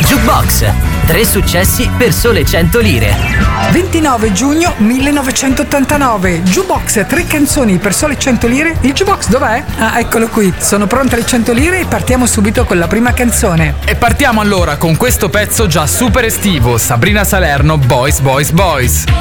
Jukebox, 3 successi per sole 100 lire. 29 giugno 1989. Jukebox, 3 canzoni per sole 100 lire. Il jukebox dov'è? Ah, eccolo qui. Sono pronte le 100 lire e partiamo subito con la prima canzone. E partiamo allora con questo pezzo già super estivo, Sabrina Salerno, Boys Boys Boys.